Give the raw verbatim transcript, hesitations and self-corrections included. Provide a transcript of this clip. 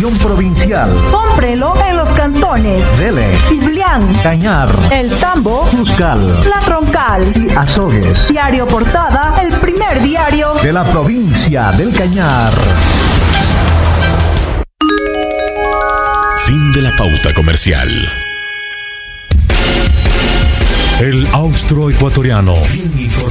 edición provincial. Cómprelo en los cantones Dele, Iblián, Cañar, El Tambo, Cuscal, La Troncal y Azogues. Diario Portada, el primer diario de la provincia del Cañar. Fin de la pauta comercial. El austroecuatoriano.